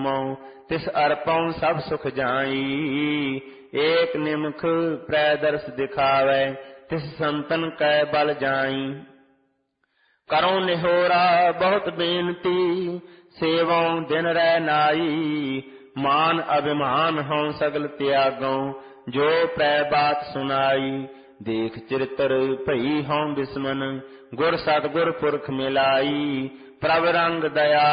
ਨਾਮੋ ਤਿਸ ਅਰਪਉ ਸਭ ਸੁਖ ਜਾਈ। ਏਕ ਨਿਮਖ ਪ੍ਰੈ ਦਰਸ ਦਿਖਾਵੈ ਤਿਸ ਸੰਤਨ ਕੈ ਬਲ ਜਾਈ। ਕਰਉ ਨਿਹੋਰਾ ਬਹੁਤ ਬੇਨਤੀ ਸੇਵਉ ਦਿਨ ਰਹਿ ਨਾਈ। ਮਾਨ ਅਭਿਮਾਨ ਹਉ ਸਗਲ ਤਿਆਗਉ ਜੋ ਪ੍ਰੈ ਬਾਤ ਸੁਨਾਈ। ਦੇਖ ਚਰਿਤਰ ਭਈ ਹਉ ਬਿਸਮਨ ਗੁਰ ਸਤਿਗੁਰ ਪੁਰਖ ਮਿਲਾਈ। ਪ੍ਰਭ ਰੰਗ ਦਇਆ